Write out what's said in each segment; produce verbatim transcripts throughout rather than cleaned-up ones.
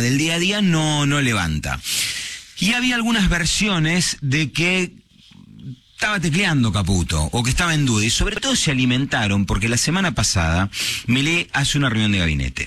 del día a día no, no levanta. Y había algunas versiones de que estaba tecleando Caputo, o que estaba en duda, y sobre todo se alimentaron, porque la semana pasada Milei hace una reunión de gabinete.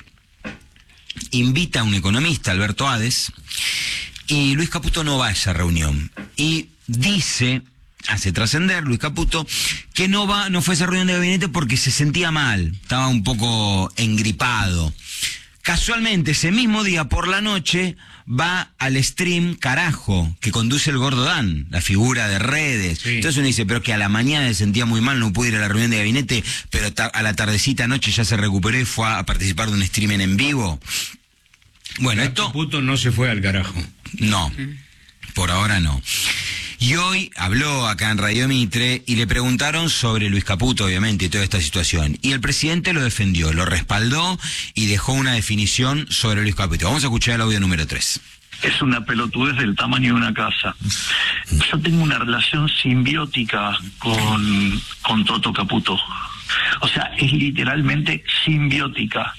Invita a un economista, Alberto Ades, y Luis Caputo no va a esa reunión. Y dice, hace trascender Luis Caputo, que no va, no fue a esa reunión de gabinete porque se sentía mal, estaba un poco engripado. Casualmente, ese mismo día por la noche, va al stream Carajo, que conduce el Gordo Dan, la figura de redes. Sí. Entonces uno dice, pero que a la mañana se sentía muy mal, no pudo ir a la reunión de gabinete, pero a la tardecita anoche ya se recuperó y fue a participar de un streaming en vivo. Bueno, esto... Caputo no se fue al carajo. No, por ahora no. Y hoy habló acá en Radio Mitre y le preguntaron sobre Luis Caputo, obviamente, y toda esta situación. Y el presidente lo defendió, lo respaldó y dejó una definición sobre Luis Caputo. Vamos a escuchar el audio número tres. Es una pelotudez del tamaño de una casa. Yo tengo una relación simbiótica con, con Toto Caputo. O sea, es literalmente simbiótica.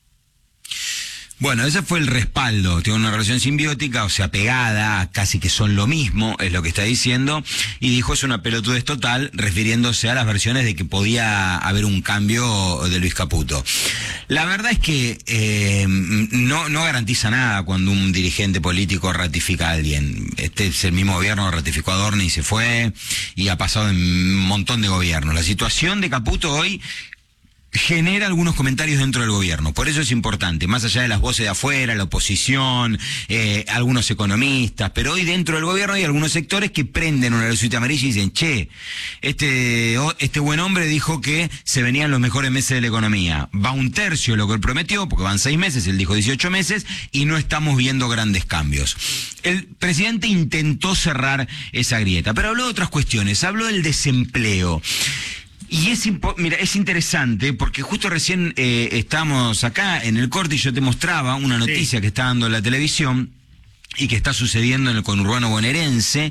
Bueno, ese fue el respaldo, tiene una relación simbiótica, o sea, pegada, casi que son lo mismo, es lo que está diciendo, y dijo es una pelotudez total, refiriéndose a las versiones de que podía haber un cambio de Luis Caputo. La verdad es que eh, no, no garantiza nada cuando un dirigente político ratifica a alguien. Este es el mismo gobierno, ratificó a Adorni y se fue, y ha pasado en un montón de gobiernos. La situación de Caputo hoy genera algunos comentarios dentro del gobierno, por eso es importante, más allá de las voces de afuera, la oposición, eh, algunos economistas, pero hoy dentro del gobierno hay algunos sectores que prenden una lucita amarilla y dicen, che, este, este buen hombre dijo que se venían los mejores meses de la economía, va un tercio de lo que él prometió, porque van seis meses, él dijo dieciocho meses, y no estamos viendo grandes cambios. El presidente intentó cerrar esa grieta, pero habló de otras cuestiones, habló del desempleo. Y es, mira, es interesante porque justo recién eh, estábamos acá en el corte y yo te mostraba una noticia sí. que está dando la televisión y que está sucediendo en el conurbano bonaerense,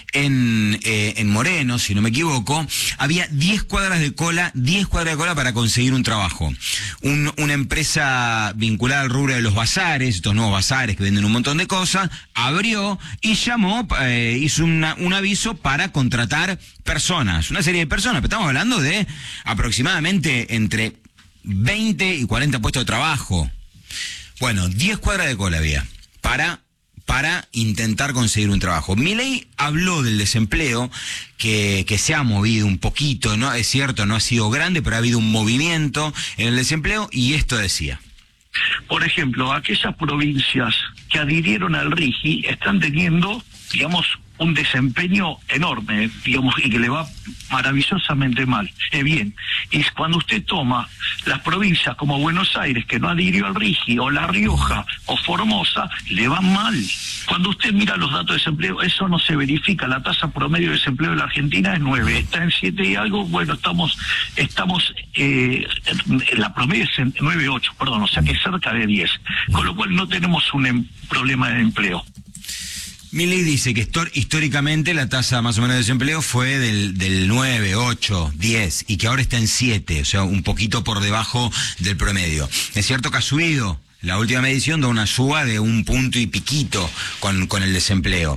en, eh, en Moreno, si no me equivoco. Había diez cuadras de cola, diez cuadras de cola para conseguir un trabajo. Un, una empresa vinculada al rubro de los bazares, estos nuevos bazares que venden un montón de cosas, abrió y llamó, eh, hizo una, un aviso para contratar personas, una serie de personas, pero estamos hablando de aproximadamente entre veinte y cuarenta puestos de trabajo. Bueno, diez cuadras de cola había para... para intentar conseguir un trabajo. Milei habló del desempleo, que, que se ha movido un poquito, ¿no? Es cierto, no ha sido grande, pero ha habido un movimiento en el desempleo, y esto decía. Por ejemplo, aquellas provincias que adhirieron al RIGI están teniendo, digamos, un desempeño enorme, digamos, y que le va maravillosamente mal. Eh, bien, y cuando usted toma las provincias como Buenos Aires, que no adhirió al RIGI, o La Rioja, o Formosa, le va mal. Cuando usted mira los datos de desempleo, eso no se verifica. La tasa promedio de desempleo de la Argentina es nueve, está en siete y algo, bueno, estamos, estamos eh, la promedio es en nueve coma ocho, perdón, o sea que cerca de diez, con lo cual no tenemos un em, problema de empleo. Milei dice que históricamente la tasa más o menos de desempleo fue del, del nueve, ocho, diez y que ahora está en siete, o sea, un poquito por debajo del promedio. Es cierto que ha subido. La última medición da una suba de un punto y piquito con, con el desempleo.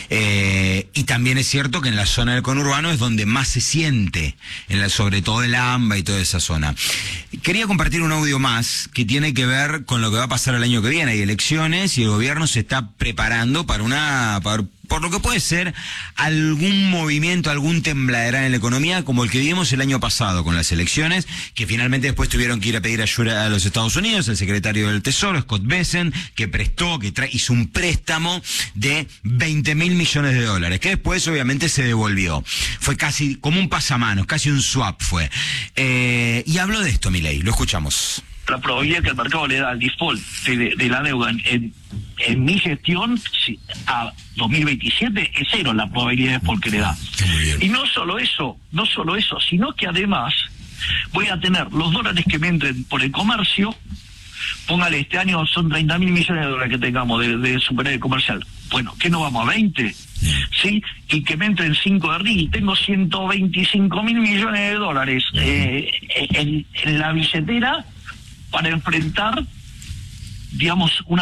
Eh, y también es cierto que en la zona del conurbano es donde más se siente, en la, sobre todo el AMBA y toda esa zona. Quería compartir un audio más que tiene que ver con lo que va a pasar el año que viene. Hay elecciones y el gobierno se está preparando para una... Para, por lo que puede ser algún movimiento, algún tembladera en la economía, como el que vimos el año pasado con las elecciones, que finalmente después tuvieron que ir a pedir ayuda a los Estados Unidos, el secretario del Tesoro, Scott Bessent, que prestó, que tra hizo un préstamo de veinte mil millones de dólares, que después obviamente se devolvió. Fue casi como un pasamanos, casi un swap fue. Eh, y habló de esto, Milei, lo escuchamos. La probabilidad que el mercado le da al default de, de, de la deuda en, en mi gestión a dos mil veintisiete es cero la probabilidad de default que le da. Y no solo eso, no solo eso, sino que además voy a tener los dólares que me entren por el comercio, póngale, este año son treinta mil millones de dólares que tengamos de, de superávit comercial. Bueno, ¿qué no vamos a veinte? ¿Sí? Y que me entren cinco de R I, tengo ciento veinticinco mil millones de dólares eh, en, en la billetera para enfrentar, digamos, una